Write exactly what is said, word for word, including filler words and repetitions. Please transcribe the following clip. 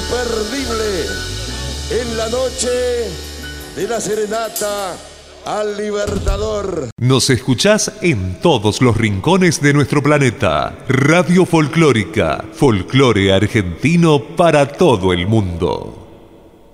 imperdible en la noche de la serenata al Libertador. Nos escuchás en todos los rincones de nuestro planeta. Radio Folclórica, folclore argentino para todo el mundo.